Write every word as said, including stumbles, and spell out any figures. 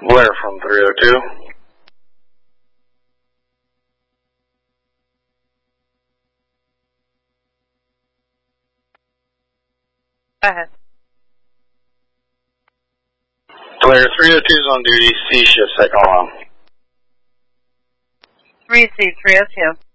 Blair from three oh two. Go ahead. Blair, three oh two is on duty. C shift, second alarm. three C, three oh two.